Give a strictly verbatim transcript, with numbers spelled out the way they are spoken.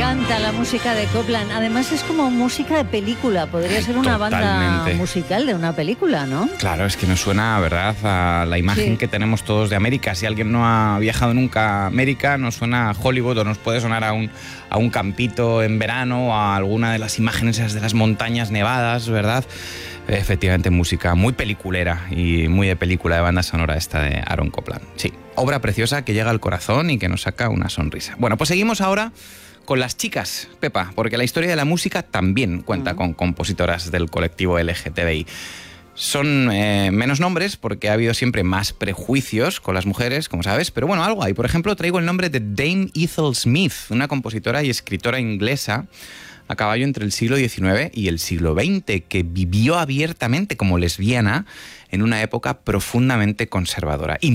encanta la música de Copland. Además es como música de película. Podría ser una Totalmente. banda musical de una película, ¿no? Claro, es que nos suena, ¿verdad?, a la imagen Sí. que tenemos todos de América. Si alguien no ha viajado nunca a América, nos suena a Hollywood o nos puede sonar a un, a un campito en verano o a alguna de las imágenes esas de las montañas nevadas, ¿verdad? Efectivamente, música muy peliculera y muy de película de banda sonora esta de Aaron Copland. Sí, obra preciosa que llega al corazón y que nos saca una sonrisa. Bueno, pues seguimos ahora con las chicas, Pepa, porque la historia de la música también cuenta uh-huh. con compositoras del colectivo L G T B I. Son eh, menos nombres porque ha habido siempre más prejuicios con las mujeres, como sabes, pero bueno, algo hay. Por ejemplo, traigo el nombre de Dame Ethel Smith, una compositora y escritora inglesa a caballo entre el siglo diecinueve y el siglo veinte, que vivió abiertamente como lesbiana en una época profundamente conservadora. Y